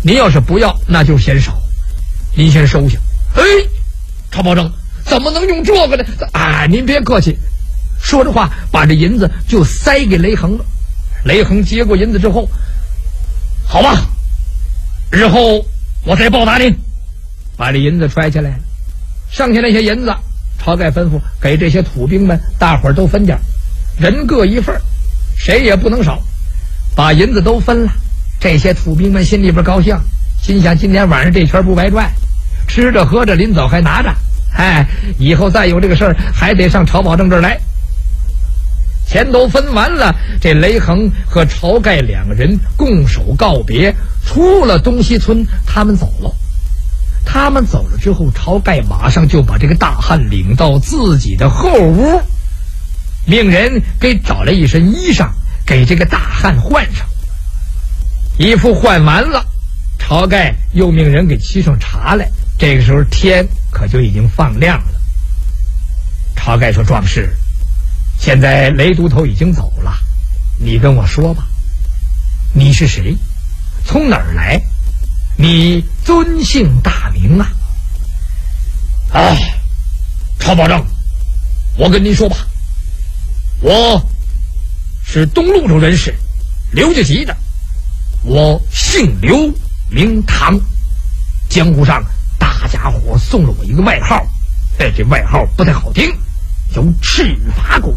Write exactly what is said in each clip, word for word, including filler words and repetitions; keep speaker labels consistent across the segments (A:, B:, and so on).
A: 您要是不要，那就嫌少，您先收下。哎，曹保正怎么能用这个呢？哎，您别客气。说着话，把这银子就塞给雷横了。雷横接过银子之后，好吧，日后我再报答您。把这银子揣起来了，剩下那些银子，晁盖吩咐给这些土兵们，大伙儿都分点，人各一份，谁也不能少。把银子都分了，这些土兵们心里边高兴，心想今天晚上这圈不白赚，吃着喝着临走还拿着，哎，以后再有这个事儿还得上曹保正这儿来。钱都分完了，这雷横和晁盖两个人拱手告别，出了东西村，他们走了。他们走了之后，晁盖马上就把这个大汉领到自己的后屋，命人给找来一身衣裳，给这个大汉换上。衣服换完了，晁盖又命人给沏上茶来。这个时候天可就已经放亮了。晁盖说：“壮士，现在雷都头已经走了，你跟我说吧，你是谁？从哪儿来？你尊姓大名啊？”哎，晁保正，我跟您说吧，我是东路州人士，刘家集的，我姓刘名唐，江湖上大家伙送了我一个外号，哎，这外号不太好听，叫赤发鬼。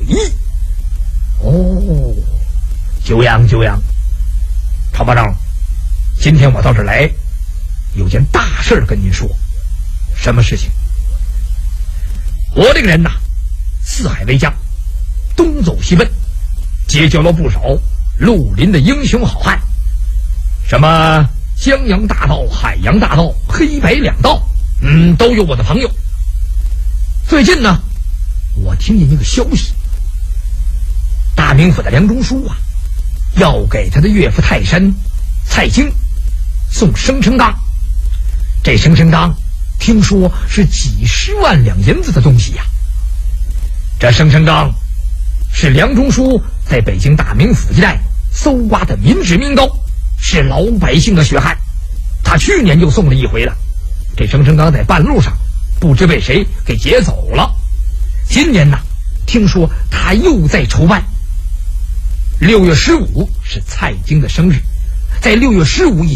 A: 哦，久仰久仰。晁保正，今天我到这儿来，有件大事跟您说。什么事情？我这个人呐，四海为家，东走西奔，结交了不少绿林的英雄好汉，什么江洋大盗、海洋大盗、黑白两道，嗯，都有我的朋友。最近呢，我听见一个消息，大名府的梁中书啊，要给他的岳父泰山蔡京送生辰纲。这生辰纲听说是几十万两银子的东西呀、啊。这生辰纲是梁中书在北京大名府一带搜刮的民脂民膏，是老百姓的血汗。他去年就送了一回了，这生辰纲在半路上不知被谁给劫走了。今年呢，听说他又在筹办。六月十五是蔡京的生日，在六月十五以